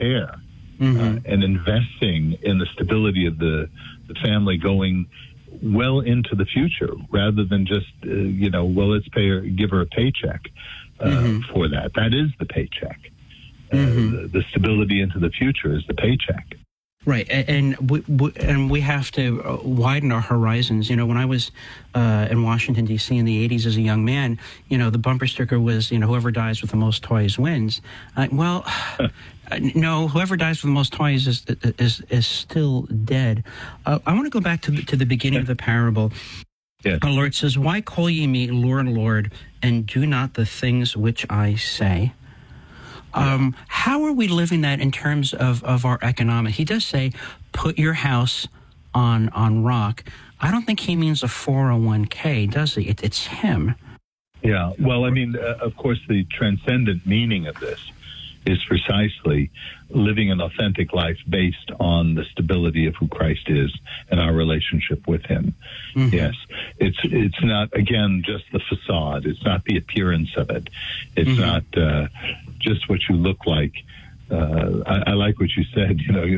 care and investing in the stability of the family going well into the future, rather than just, let's give her a paycheck for that. That is the paycheck. The stability into the future is the paycheck. Right, and we have to widen our horizons. When I was in Washington, D.C. in the 80s as a young man, the bumper sticker was, whoever dies with the most toys wins. No, whoever dies with the most toys is still dead. I want to go back to the beginning of the parable. Yes. Our Lord says, "Why call ye me Lord, Lord, and do not the things which I say?" How are we living that in terms of our economic? He does say, put your house on rock. I don't think he means a 401k, does he? It's him. Yeah. Well, of course, the transcendent meaning of this is precisely living an authentic life based on the stability of who Christ is and our relationship with him. Yes. It's not, again, just the facade. It's not the appearance of it. It's not just what you look like. I like what you said,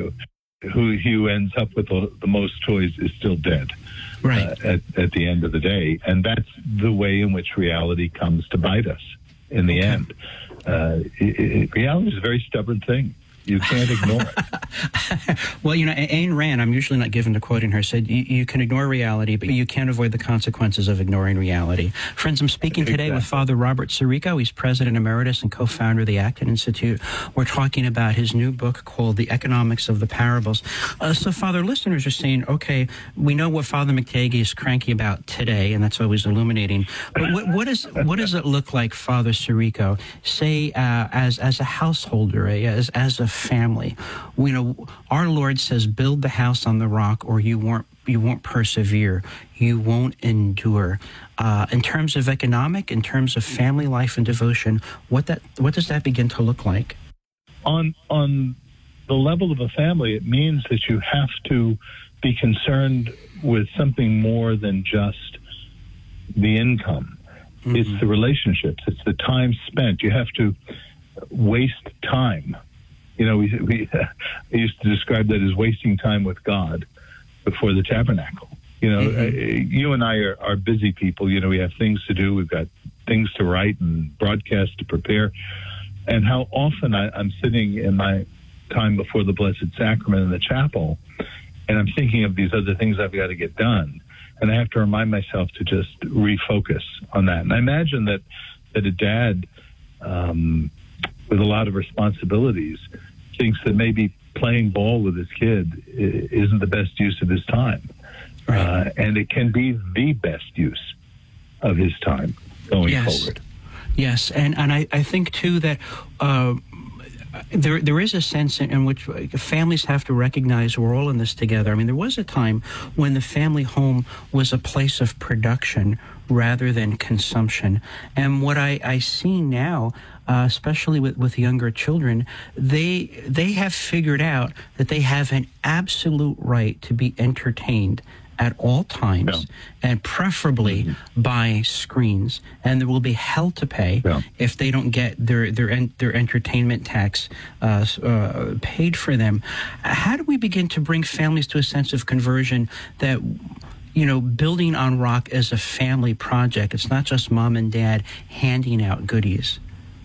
who ends up with the most toys is still dead. Right. At the end of the day. And that's the way in which reality comes to bite us in the end. Reality is a very stubborn thing. You can't ignore it. Well, Ayn Rand, I'm usually not given to quoting her, said, you can ignore reality, but you can't avoid the consequences of ignoring reality. Friends, I'm speaking today with Father Robert Sirico. He's President Emeritus and co-founder of the Acton Institute. We're talking about his new book called The Economics of the Parables. So, Father, listeners are saying, okay, we know what Father McTagey is cranky about today, and that's always illuminating. But what does it look like, Father Sirico, say as a householder, as a family? Our Lord says, build the house on the rock, or you won't persevere, you won't endure. In terms of economic, in terms of family life and devotion, what does that begin to look like? On the level of a family, it means that you have to be concerned with something more than just the income. It's the relationships. It's the time spent. You have to waste time. We used to describe that as wasting time with God before the tabernacle. You and I are busy people. We have things to do. We've got things to write and broadcast to prepare. And how often I'm sitting in my time before the Blessed Sacrament in the chapel, and I'm thinking of these other things I've got to get done. And I have to remind myself to just refocus on that. And I imagine that a dad with a lot of responsibilities thinks that maybe playing ball with his kid isn't the best use of his time. Right. And it can be the best use of his time going forward. Yes, and I think, too, that there is a sense in which families have to recognize we're all in this together. There was a time when the family home was a place of production rather than consumption. And what I see now, especially with younger children, they have figured out that they have an absolute right to be entertained at all times, and preferably by screens. And there will be hell to pay if they don't get their entertainment tax paid for them. How do we begin to bring families to a sense of conversion that, building on rock is a family project? It's not just mom and dad handing out goodies.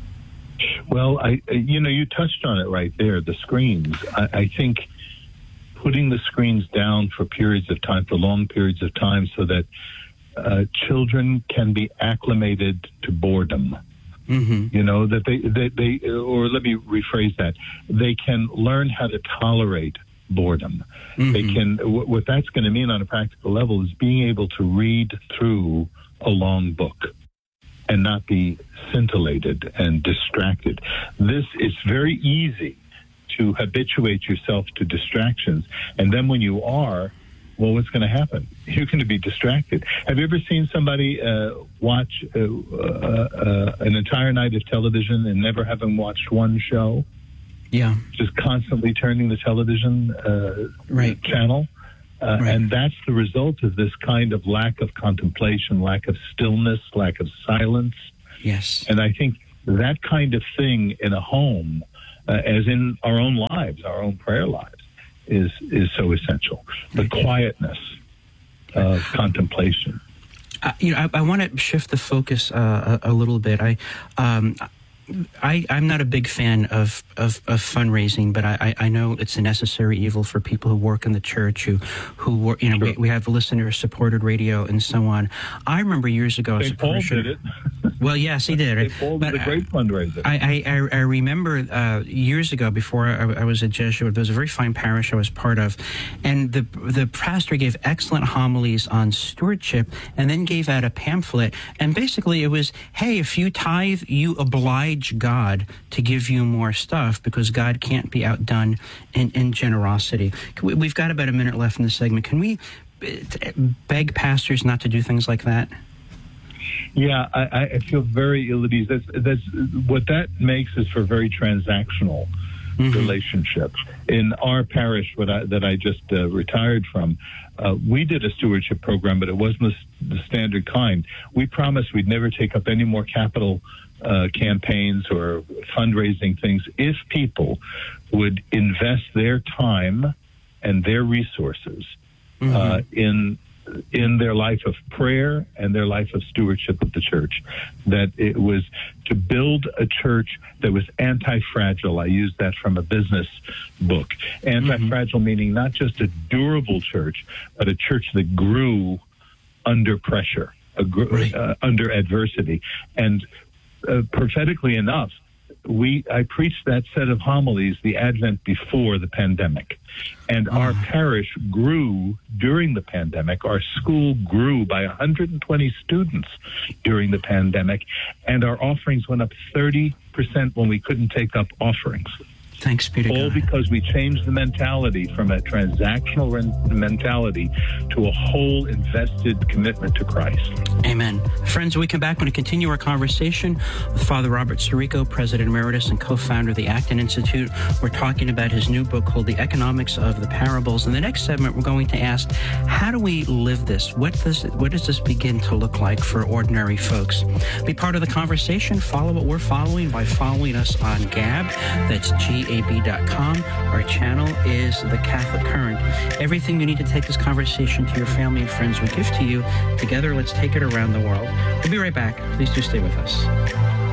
Well, you touched on it right there, the screens. I think putting the screens down for periods of time, for long periods of time, so that children can be acclimated to boredom. That they, or let me rephrase that, they can learn how to tolerate boredom. They can, what that's going to mean on a practical level is being able to read through a long book and not be scintillated and distracted. It's very easy to habituate yourself to distractions. And then when you are, well, what's going to happen? You're going to be distracted. Have you ever seen somebody watch an entire night of television and never having watched one show? Yeah. Just constantly turning the television channel. And that's the result of this kind of lack of contemplation, lack of stillness, lack of silence. Yes. And I think that kind of thing in a home, as in our own lives, lives, our own prayer lives, is so essential. The quietness of contemplation. I want to shift the focus a little bit. I'm not a big fan of fundraising, but I know it's a necessary evil for people who work in the church, who work, Sure. we have listener-supported radio and so on. I remember years ago as a Paul parishioner. did it. Well, yes, he did. St. Paul did a great fundraiser. I remember years ago, before I was a Jesuit, there was a very fine parish I was part of, and the pastor gave excellent homilies on stewardship, and then gave out a pamphlet, and basically it was, hey, if you tithe, you oblige God to give you more stuff, because God can't be outdone in generosity. We've got about a minute left in the segment. Can we beg pastors not to do things like that? Yeah, I feel very ill at ease. That's what that makes is for very transactional relationships. In our parish, that I just retired from, we did a stewardship program, but it wasn't the standard kind. We promised we'd never take up any more capital campaigns or fundraising things if people would invest their time and their resources in their life of prayer and their life of stewardship of the church. That it was to build a church that was anti-fragile. I used that from a business book. Anti-fragile meaning not just a durable church, but a church that grew under pressure, under adversity. And prophetically enough, I preached that set of homilies the Advent before the pandemic. And our parish grew during the pandemic. Our school grew by 120 students during the pandemic. And our offerings went up 30% when we couldn't take up offerings. Thanks be to God. All because we changed the mentality from a transactional mentality to a whole invested commitment to Christ. Amen. Friends, when we come back, we're going to continue our conversation with Father Robert Sirico, President Emeritus and co-founder of the Acton Institute. We're talking about his new book called The Economics of the Parables. In the next segment, we're going to ask, how do we live this? What does this begin to look like for ordinary folks? Be part of the conversation. Follow what we're following by following us on Gab. That's GAB.com. Our channel is The Catholic Current. Everything you need to take this conversation to your family and friends we give to you. Together, let's take it around the world. We'll be right back. Please do stay with us.